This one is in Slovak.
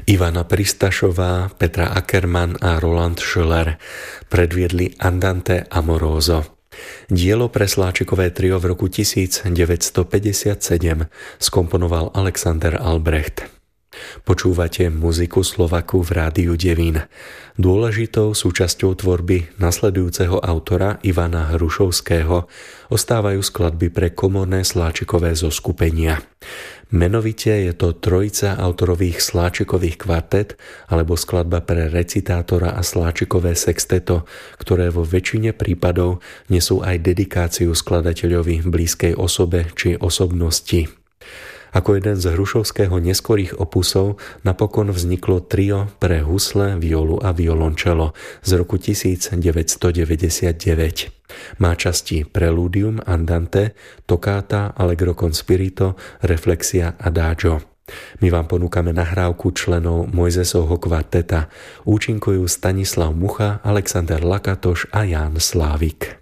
Ivana Pristašová, Petra Ackermann a Roland Schöller predviedli Andante Amoroso. Dielo pre sláčikové trio v roku 1957 skomponoval Alexander Albrecht. Počúvate muziku Slovaku v Rádiu Devín. Dôležitou súčasťou tvorby nasledujúceho autora Ivana Hrušovského ostávajú skladby pre komorné sláčikové zoskupenia. Menovite je to trojica autorových sláčikových kvartet alebo skladba pre recitátora a sláčikové sexteto, ktoré vo väčšine prípadov nesú aj dedikáciu skladateľovi blízkej osobe či osobnosti. Ako jeden z Hrušovského neskorých opusov napokon vzniklo trio pre husle, violu a violončelo z roku 1999. Má časti Preludium, Andante, Toccata, Allegro con spirito, Reflexia a Adagio. My vám ponúkame nahrávku členov Mojzesovho kvarteta. Účinkujú Stanislav Mucha, Alexander Lakatoš a Ján Slávik.